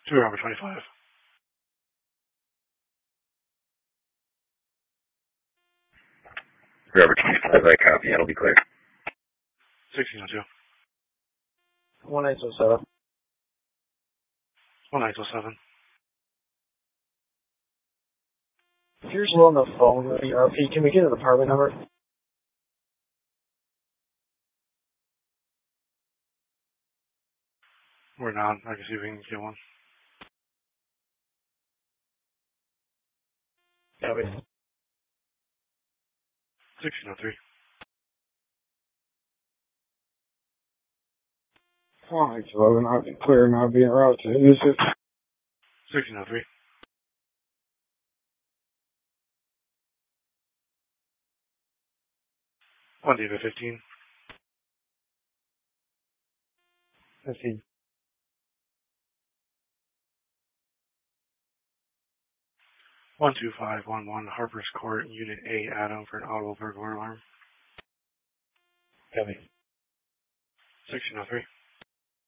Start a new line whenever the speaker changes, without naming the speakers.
To Robert 25.
Robert 25, I copy. That'll be clear.
1602.
1807.
1807.
If you're still on the phone with the RP, can we get an apartment number?
We're not. I can see if we can get one.
Copy.
1603.
Fine, so not clear, not being routed. Is it?
1603. 1 David 15.
15.
12511 Harper's Court, Unit A, Adam, for an audible burglar alarm.
Copy.
1603.